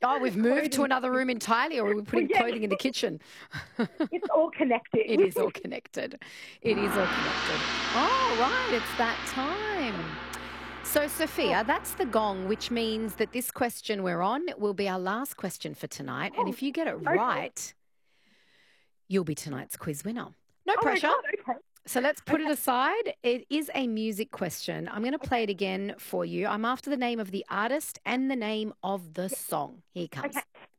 Oh, we've moved to another room entirely, or are we putting yeah. clothing in the kitchen? It's all connected. It is all connected. It is all connected. Oh, right. It's that time. So, Sophia, that's the gong, which means that this question we're on will be our last question for tonight. And if you get it right, you'll be tonight's quiz winner. No pressure. My God, okay. So let's put it aside. It is a music question. I'm going to play it again for you. I'm after the name of the artist and the name of the song. Here it comes. Okay.